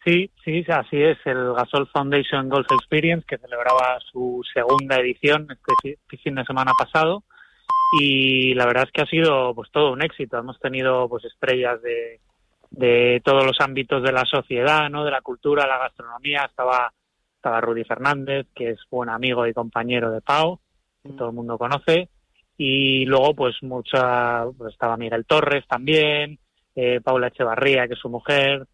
Sí, sí, así es, el Gasol Foundation Golf Experience, que celebraba su segunda edición este fin de semana pasado, y la verdad es que ha sido pues todo un éxito. Hemos tenido pues estrellas de todos los ámbitos de la sociedad, ¿no? De la cultura, la gastronomía. Estaba Rudy Fernández, que es buen amigo y compañero de Pau, que todo el mundo conoce, y luego pues estaba Miguel Torres también, Paula Echevarría, que es su mujer,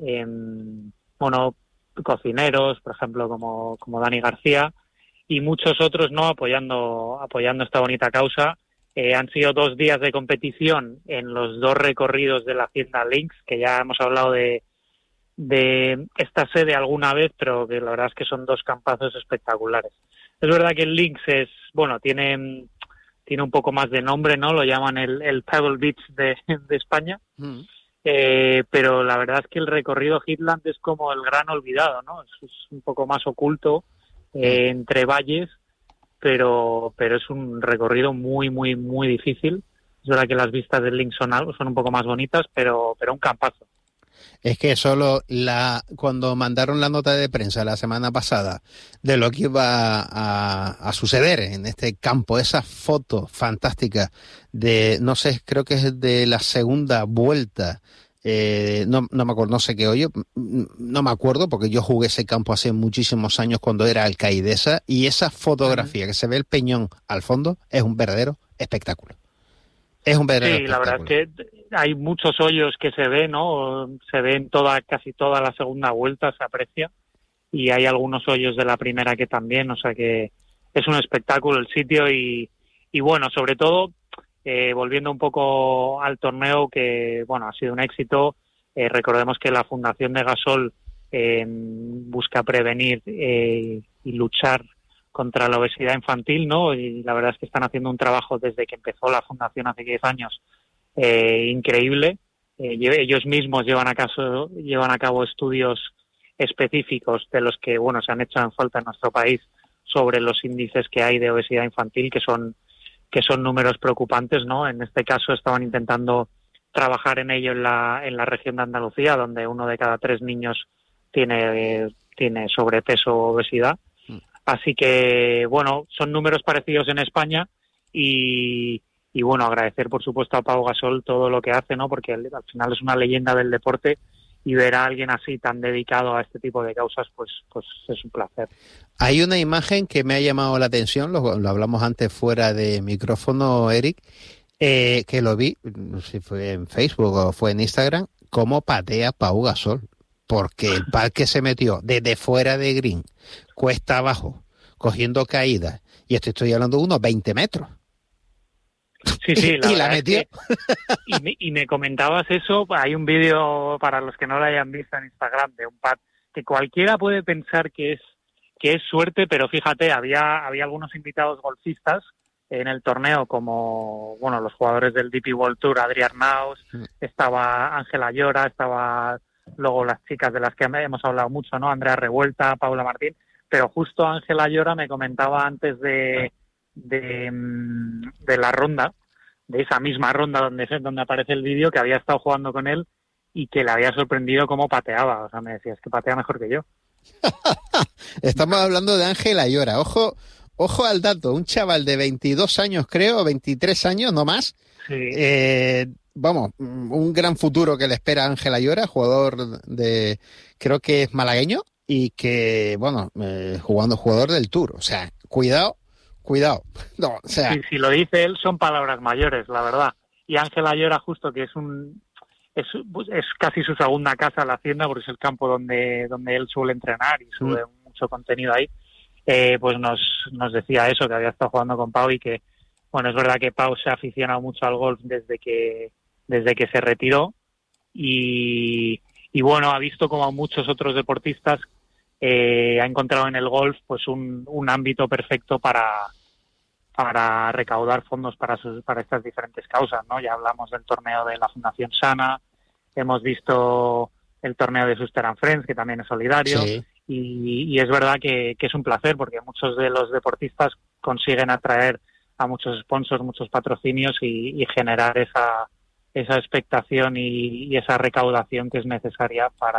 bueno, cocineros, por ejemplo, como Dani García, y muchos otros, ¿no? Apoyando esta bonita causa. Han sido 2 días de competición en los 2 recorridos de la Hacienda Links, que ya hemos hablado de esta sede alguna vez, pero que la verdad es que son 2 campazos espectaculares. Es verdad que el Links tiene un poco más de nombre, ¿no? Lo llaman el Pebble Beach de España. Pero la verdad es que el recorrido Heatland es como el gran olvidado, ¿no? Es un poco más oculto entre valles, pero es un recorrido muy, muy, muy difícil. Es verdad que las vistas del Link son un poco más bonitas, pero un campazo. Es que cuando mandaron la nota de prensa la semana pasada de lo que iba a suceder en este campo, esa foto fantástica no sé, creo que es de la segunda vuelta, no me acuerdo, no sé qué hoyo, no me acuerdo porque yo jugué ese campo hace muchísimos años cuando era alcaidesa, y esa fotografía que se ve el peñón al fondo es un verdadero espectáculo. Es un verdadero espectáculo. La verdad es que hay muchos hoyos que se ven, ¿no? Se ve en casi toda la segunda vuelta, se aprecia, y hay algunos hoyos de la primera que también, o sea que es un espectáculo el sitio y bueno, sobre todo, volviendo un poco al torneo, que bueno, ha sido un éxito. Recordemos que la Fundación de Gasol busca prevenir y luchar contra la obesidad infantil, ¿no? Y la verdad es que están haciendo un trabajo desde que empezó la fundación hace 10 años increíble. Ellos mismos llevan a cabo estudios específicos de los que, bueno, se han hecho en falta en nuestro país sobre los índices que hay de obesidad infantil, que son números preocupantes, ¿no? En este caso estaban intentando trabajar en ello en la región de Andalucía, donde 1 de cada 3 niños tiene sobrepeso o obesidad. Así que, bueno, son números parecidos en España y bueno, agradecer, por supuesto, a Pau Gasol todo lo que hace, ¿no? Porque al final es una leyenda del deporte, y ver a alguien así tan dedicado a este tipo de causas, pues es un placer. Hay una imagen que me ha llamado la atención, lo hablamos antes fuera de micrófono, Eric, que lo vi, no sé si fue en Facebook o fue en Instagram, cómo patea Pau Gasol, porque el par que se metió desde fuera de green, cuesta abajo, cogiendo caídas, y estoy hablando de unos 20 metros. Sí, y la metió. Y me comentabas eso. Hay un vídeo, para los que no lo hayan visto, en Instagram, de un pad que cualquiera puede pensar que es suerte, pero fíjate, había algunos invitados golfistas en el torneo, como bueno, los jugadores del DP World Tour, Adrián Naus, estaba Ángela Llora, estaba luego las chicas de las que hemos hablado mucho, ¿no? Andrea Revuelta, Paula Martín, pero justo Ángela Llora me comentaba antes de la ronda, de esa misma ronda donde aparece el vídeo, que había estado jugando con él y que le había sorprendido cómo pateaba. O sea, me decía, es que patea mejor que yo. Estamos hablando de Ángela Llora. Ojo al dato, un chaval de 22 años, creo, 23 años, no más. Sí. Vamos, un gran futuro que le espera a Ángela Llora, jugador creo que es malagueño, y que, bueno, jugador del Tour. O sea, cuidado. No, o sea... Sí, si lo dice él, son palabras mayores, la verdad. Y Ángela Llora, justo, que es casi su segunda casa, la Hacienda, porque es el campo donde él suele entrenar y sube mucho contenido ahí, pues nos decía eso, que había estado jugando con Pau, y que, bueno, es verdad que Pau se ha aficionado mucho al golf desde que se retiró, y bueno, ha visto como a muchos otros deportistas ha encontrado en el golf pues un ámbito perfecto para recaudar fondos para estas diferentes causas, ¿no? Ya hablamos del torneo de la Fundación Sana, hemos visto el torneo de Suster and Friends, que también es solidario, sí. Y es verdad que es un placer, porque muchos de los deportistas consiguen atraer a muchos sponsors, muchos patrocinios, y generar esa expectación y esa recaudación que es necesaria para